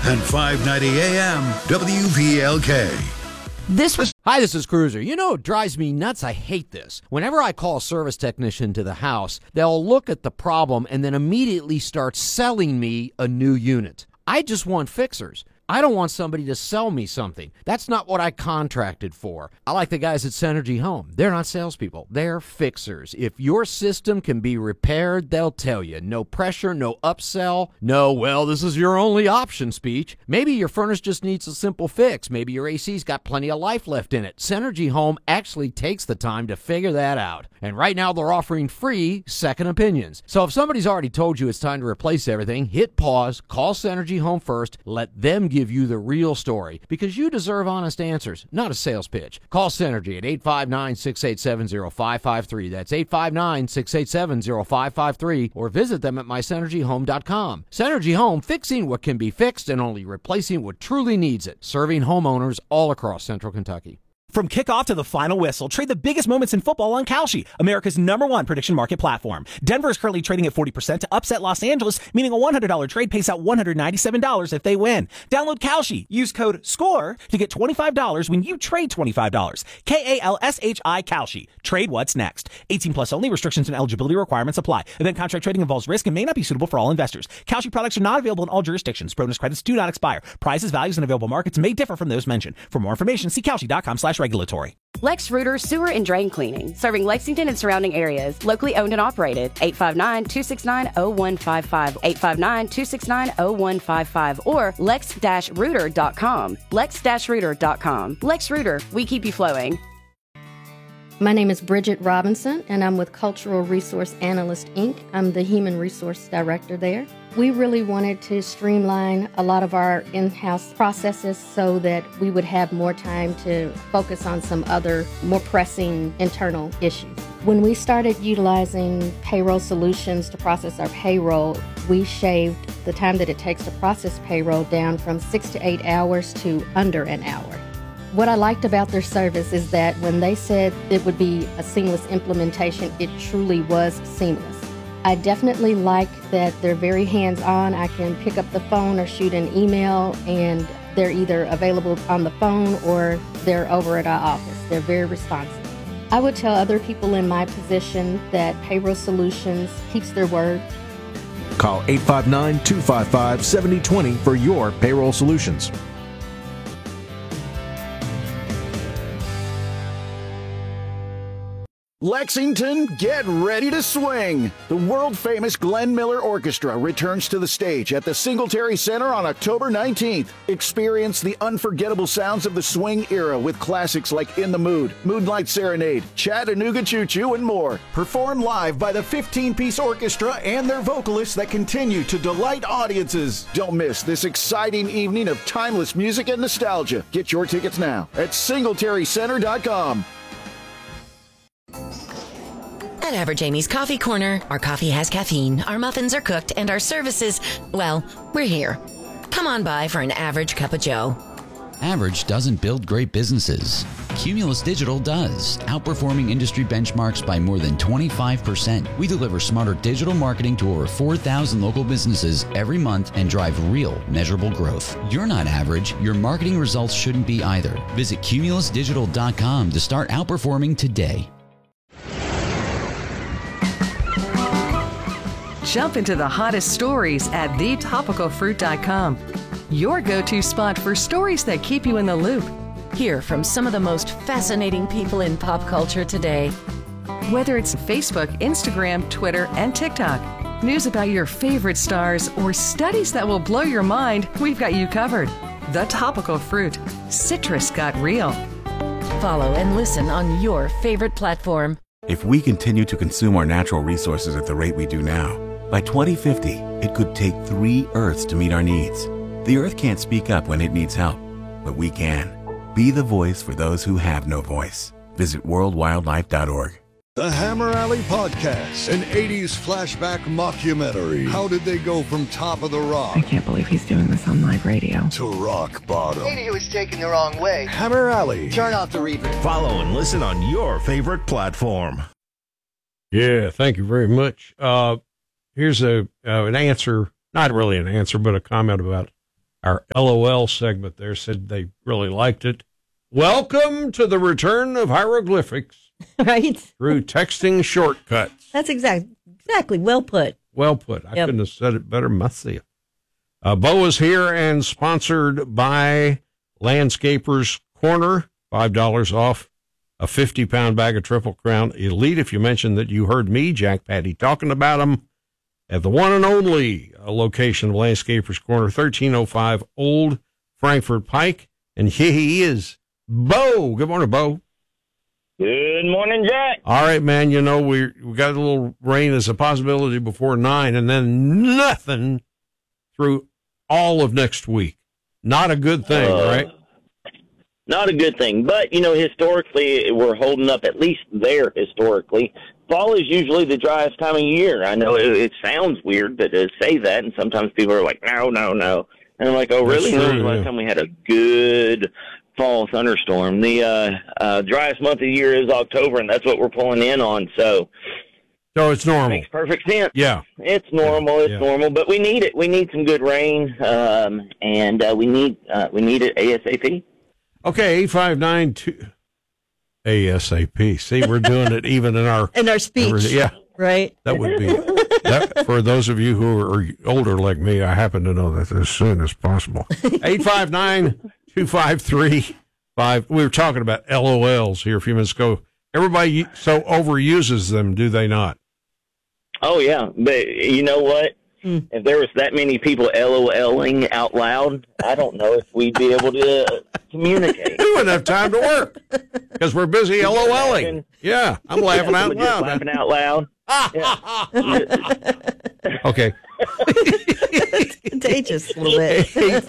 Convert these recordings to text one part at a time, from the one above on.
and 590 AM WVLK. Hi, this is Cruiser. You know, it drives me nuts. I hate this. Whenever I call a service technician to the house, they'll look at the problem and then immediately start selling me a new unit. I just want fixers. I don't want somebody to sell me something. That's not what I contracted for. I like the guys at Synergy Home. They're not salespeople. They're fixers. If your system can be repaired, they'll tell you. No pressure, no upsell, no, well, this is your only option speech. Maybe your furnace just needs a simple fix. Maybe your AC's got plenty of life left in it. Synergy Home actually takes the time to figure that out. And right now they're offering free second opinions. So if somebody's already told you it's time to replace everything, hit pause, call Synergy Home first, let them give you the real story, because you deserve honest answers, not a sales pitch. Call Synergy at 859-687-0553. That's 859-687-0553, or visit them at mysynergyhome.com. Synergy Home, fixing what can be fixed and only replacing what truly needs it. Serving homeowners all across Central Kentucky. From kickoff to the final whistle, trade the biggest moments in football on Kalshi, America's #1 prediction market platform. Denver is currently trading at 40% to upset Los Angeles, meaning a $100 trade pays out $197 if they win. Download Kalshi. Use code SCORE to get $25 when you trade $25. KALSHI Kalshi. Trade what's next. 18 plus only. Restrictions and eligibility requirements apply. Event contract trading involves risk and may not be suitable for all investors. Kalshi products are not available in all jurisdictions. Bonus credits do not expire. Prices, values, and available markets may differ from those mentioned. For more information, see Kalshi.com/regulatory. Lex Rooter Sewer and Drain Cleaning, serving Lexington and surrounding areas. Locally owned and operated. 859-269-0155. 859-269-0155 or lex-rooter.com. lex-rooter.com. Lex Rooter, we keep you flowing. My name is Bridget Robinson, and I'm with Cultural Resource Analyst, Inc. I'm the Human Resource Director there. We really wanted to streamline a lot of our in-house processes so that we would have more time to focus on some other more pressing internal issues. When we started utilizing payroll solutions to process our payroll, we shaved the time that it takes to process payroll down from 6 to 8 hours to under an hour. What I liked about their service is that when they said it would be a seamless implementation, it truly was seamless. I definitely like that they're very hands-on. I can pick up the phone or shoot an email, and they're either available on the phone or they're over at our office. They're very responsive. I would tell other people in my position that Payroll Solutions keeps their word. Call 859-255-7020 for your payroll solutions. Lexington, get ready to swing! The world-famous Glenn Miller Orchestra returns to the stage at the Singletary Center on October 19th. Experience the unforgettable sounds of the swing era with classics like In the Mood, Moonlight Serenade, Chattanooga Choo Choo, and more. Performed live by the 15-piece orchestra and their vocalists that continue to delight audiences. Don't miss this exciting evening of timeless music and nostalgia. Get your tickets now at singletarycenter.com. At Average Amy's Coffee Corner, our coffee has caffeine, our muffins are cooked, and our services, well, we're here. Come on by for an average cup of joe. Average doesn't build great businesses. Cumulus Digital does, outperforming industry benchmarks by more than 25%. We deliver smarter digital marketing to over 4,000 local businesses every month and drive real, measurable growth. You're not average. Your marketing results shouldn't be either. Visit cumulusdigital.com to start outperforming today. Jump into the hottest stories at thetopicalfruit.com. Your go-to spot for stories that keep you in the loop. Hear from some of the most fascinating people in pop culture today. Whether it's Facebook, Instagram, Twitter, and TikTok, news about your favorite stars, or studies that will blow your mind, we've got you covered. The Topical Fruit. Citrus got real. Follow and listen on your favorite platform. If we continue to consume our natural resources at the rate we do now, by 2050, it could take 3 Earths to meet our needs. The Earth can't speak up when it needs help, but we can. Be the voice for those who have no voice. Visit worldwildlife.org. The Hammer Alley Podcast, an 80s flashback mockumentary. How did they go from top of the rock? I can't believe he's doing this on live radio. To rock bottom. Maybe he was taken the wrong way. Hammer Alley. Turn off the reverb. Follow and listen on your favorite platform. Yeah, thank you very much. Here's an answer, not really an answer, but a comment about our LOL segment there, said they really liked it. Welcome to the return of hieroglyphics. Right. Through texting shortcuts. That's exactly well put. Well put. I couldn't have said it better myself. Bo is here and sponsored by Landscapers Corner. $5 off a 50-pound bag of Triple Crown Elite. If you mention that you heard me, Jack Patty, talking about them at the one and only location of Landscapers Corner, 1305 Old Frankfort Pike. And here he is, Bo. Good morning, Bo. Good morning, Jack. All right, man. You know, we got a little rain as a possibility before 9, and then nothing through all of next week. Not a good thing, right? Not a good thing. But, you know, historically, we're holding up, at least there historically. Fall is usually the driest time of year. I know it sounds weird to say that, and sometimes people are like, no. And I'm like, oh, really? That's true, When was the last time we had a good fall thunderstorm? The driest month of the year is October, and that's what we're pulling in on. So it's normal. Makes perfect sense. Yeah. It's normal. It's normal, but we need it. We need some good rain, and we need it ASAP. Okay, 8592 ASAP. See, we're doing it even in our speech. Yeah. Right. That would be that, for those of you who are older like me, I happen to know that as soon as possible. 859-253-5. We were talking about LOLs here a few minutes ago. Everybody so overuses them, do they not? Oh, yeah. But you know what? If there was that many people LOLing out loud, I don't know if we'd be able to communicate. We wouldn't have time to work because we're busy LOLing. Yeah, I'm laughing out loud. Laughing out loud. Okay. It's contagious a little bit.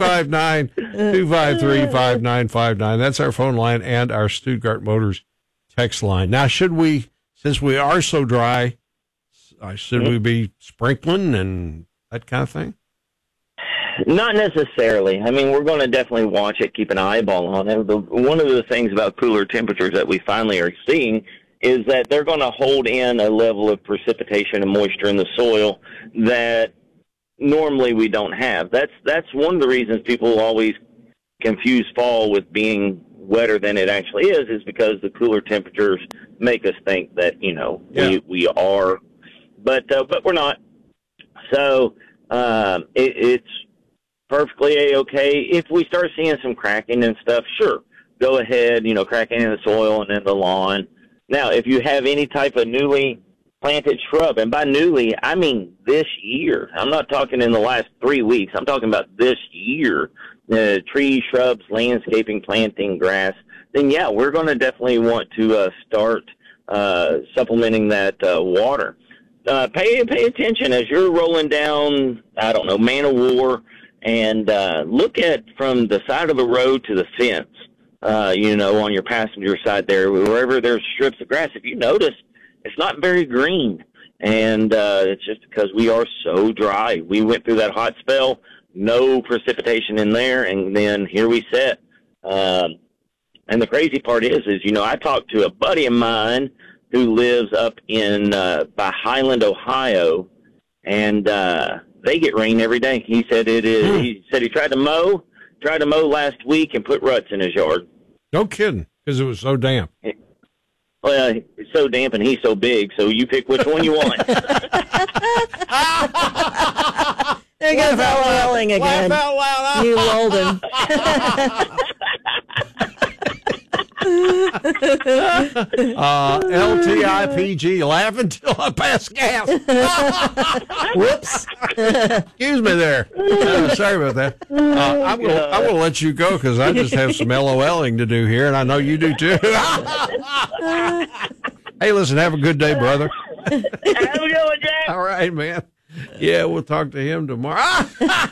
859-253-5959. That's our phone line and our Stuttgart Motors text line. Now, since we are so dry, should we be sprinkling and that kind of thing? Not necessarily. I mean, we're going to definitely watch it, keep an eyeball on it. One of the things about cooler temperatures that we finally are seeing is that they're going to hold in a level of precipitation and moisture in the soil that normally we don't have. That's one of the reasons people always confuse fall with being wetter than it actually is because the cooler temperatures make us think that, we are. But we're not. So it's perfectly A-okay. If we start seeing some cracking and stuff, sure, go ahead, cracking in the soil and in the lawn. Now, if you have any type of newly planted shrub, and by newly, I mean this year. I'm not talking in the last 3 weeks. I'm talking about this year. Trees, shrubs, landscaping, planting, grass. Then, yeah, we're going to definitely want to start supplementing that water. Pay attention as you're rolling down, Man of War, and look at from the side of the road to the fence, on your passenger side there, wherever there's strips of grass. If you notice, it's not very green, and it's just because we are so dry. We went through that hot spell, no precipitation in there, and then here we sit. And the crazy part is, I talked to a buddy of mine who lives up in by Highland, Ohio, and they get rain every day. He said it is. He said he tried to mow last week and put ruts in his yard. No kidding, because it was so damp. Well, it's so damp and he's so big, so you pick which one you want. There goes LOLing again. Laugh out loud, huh? You lulled him. LTIPG, laugh until I pass gas. Whoops. Excuse me there. Sorry about that. I'm going to let you go because I just have some LOLing to do here, and I know you do too. Hey, listen, have a good day, brother. Have a good one, Jack. All right, man. Yeah, we'll talk to him tomorrow.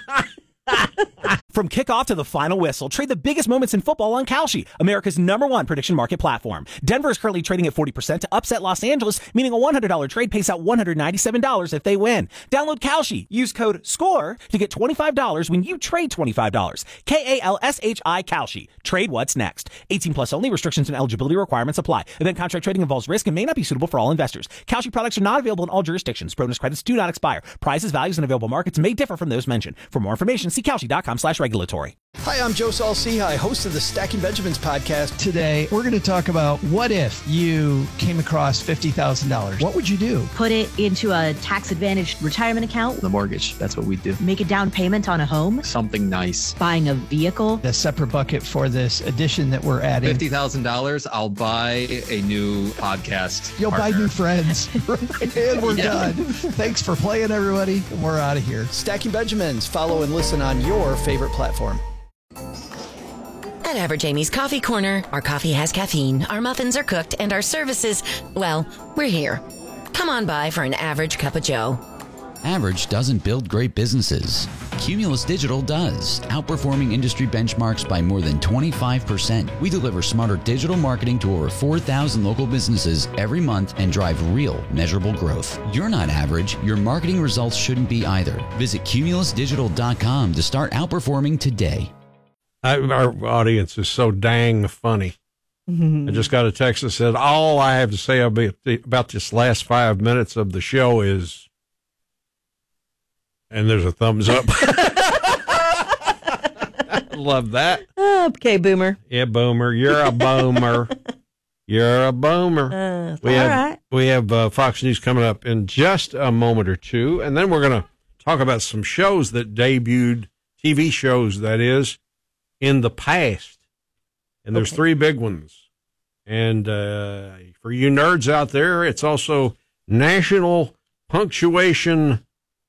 From kickoff to the final whistle, trade the biggest moments in football on Kalshi, America's #1 prediction market platform. Denver is currently trading at 40% to upset Los Angeles, meaning a $100 trade pays out $197 if they win. Download Kalshi. Use code SCORE to get $25 when you trade $25. KALSHI Kalshi. Trade what's next. 18 plus only. Restrictions and eligibility requirements apply. Event contract trading involves risk and may not be suitable for all investors. Kalshi products are not available in all jurisdictions. Bonus credits do not expire. Prizes, values, and available markets may differ from those mentioned. For more information, see See Kalshi.com/regulatory. Hi, I'm Joe Saul-Sehy, host of the Stacking Benjamins podcast. Today, we're going to talk about what if you came across $50,000? What would you do? Put it into a tax-advantaged retirement account. The mortgage. That's what we do. Make a down payment on a home. Something nice. Buying a vehicle. A separate bucket for this addition that we're adding. $50,000, I'll buy a new podcast. You'll partner. buy new friends. And we're done. Thanks for playing, everybody. We're out of here. Stacking Benjamins. Follow and listen on your favorite platform. At Average Amy's Coffee Corner, our coffee has caffeine, our muffins are cooked, and our services, well, we're here. Come on by for an average cup of joe. Average doesn't build great businesses. Cumulus Digital does, outperforming industry benchmarks by more than 25%. We deliver smarter digital marketing to over 4,000 local businesses every month and drive real, measurable growth. You're not average. Your marketing results shouldn't be either. Visit cumulusdigital.com to start outperforming today. Our audience is so dang funny. I just got a text that said, all I have to say about this last 5 minutes of the show is, and there's a thumbs up. Love that. Okay, Boomer. Yeah, Boomer. You're a boomer. You're a boomer. We have Fox News coming up in just a moment or two, and then we're going to talk about some shows that debuted, TV shows, that is, in the past. And there's three big ones. And for you nerds out there, it's also National Punctuation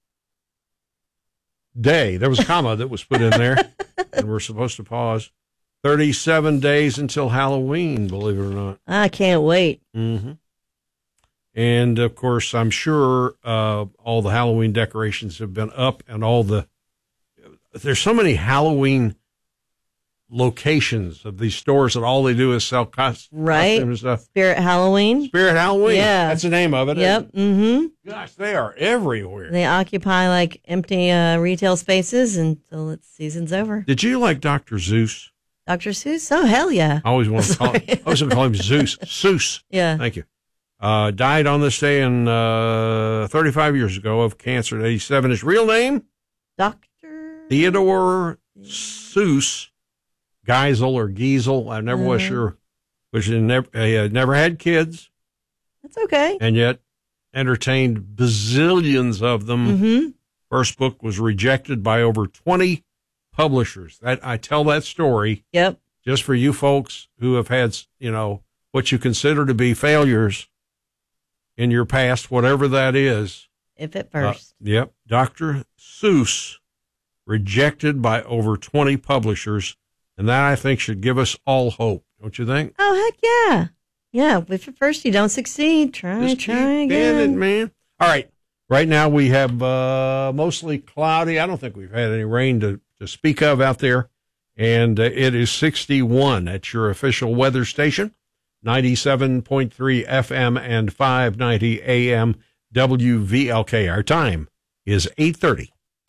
Day. There was a comma that was put in there, and we're supposed to pause. 37 days until Halloween, believe it or not. I can't wait. Mm-hmm. And, of course, I'm sure all the Halloween decorations have been up, and there's so many Halloween locations of these stores that all they do is sell costumes and stuff. Spirit Halloween. Yeah. That's the name of it. Yep. Mm-hmm. Gosh, they are everywhere. They occupy like empty retail spaces until its season's over. Did you like Dr. Zeus? Dr. Seuss? Oh, hell yeah. I always want to call him, call him Zeus. Seuss. Yeah. Thank you. Died on this day 35 years ago of cancer at 87. His real name? Dr. Theodore Seuss. Geisel or Giesel, I never was sure, which he never had kids. That's okay. And yet entertained bazillions of them. Mm-hmm. First book was rejected by over 20 publishers. I tell that story just for you folks who have had, what you consider to be failures in your past, whatever that is. If at first. Dr. Seuss, rejected by over 20 publishers. And that, I think, should give us all hope, don't you think? Oh, heck yeah. Yeah, if at first you don't succeed, try again. It, man. All right. Right now we have mostly cloudy. I don't think we've had any rain to speak of out there. And it is 61 at your official weather station, 97.3 FM and 590 AM WVLK. Our time is 8:30.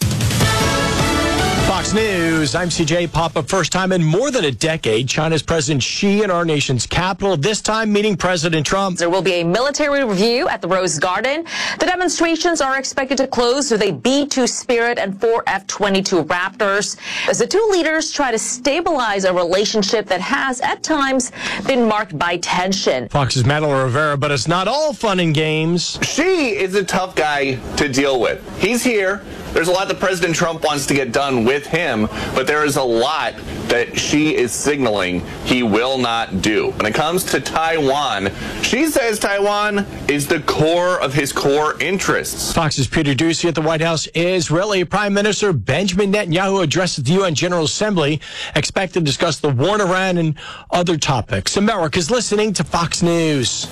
Fox News, I'm CJ. Pop-up first time in more than a decade. China's President Xi in our nation's capital, this time meeting President Trump. There will be a military review at the Rose Garden. The demonstrations are expected to close with a B-2 Spirit and 4 F-22 Raptors as the two leaders try to stabilize a relationship that has, at times, been marked by tension. Fox's Madeline Rivera, but it's not all fun and games. Xi is a tough guy to deal with. He's here. There's a lot that President Trump wants to get done with him, but there is a lot that Xi is signaling he will not do. When it comes to Taiwan, Xi says Taiwan is the core of his core interests. Fox's Peter Doocy at the White House. Israeli Prime Minister Benjamin Netanyahu addressed the UN General Assembly, expected to discuss the war in Iran and other topics. America's listening to Fox News.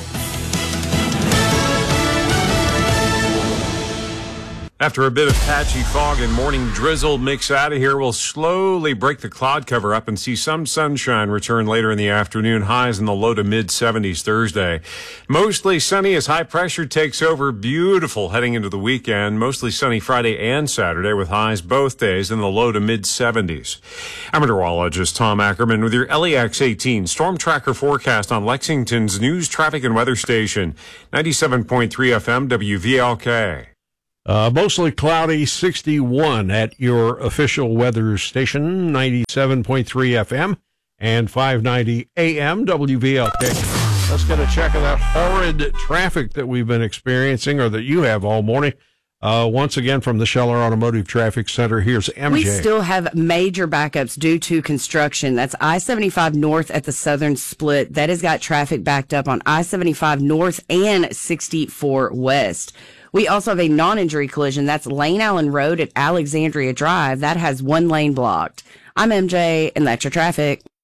After a bit of patchy fog and morning drizzle mix out of here, we'll slowly break the cloud cover up and see some sunshine return later in the afternoon. Highs in the low to mid 70s Thursday. Mostly sunny as high pressure takes over. Beautiful heading into the weekend. Mostly sunny Friday and Saturday with highs both days in the low to mid 70s. I'm meteorologist Tom Ackerman with your LEX 18 Storm Tracker forecast on Lexington's news, traffic, and weather station, 97.3 FM WVLK. Mostly cloudy, 61 at your official weather station, 97.3 FM and 590 AM WVLK. Let's get a check of that horrid traffic that we've been experiencing, or that you have all morning. Once again, from the Scheller Automotive Traffic Center, here's MJ. We still have major backups due to construction. That's I-75 North at the southern split. That has got traffic backed up on I-75 North and 64 West. We also have a non-injury collision. That's Lane Allen Road at Alexandria Drive. That has one lane blocked. I'm MJ, and that's your traffic.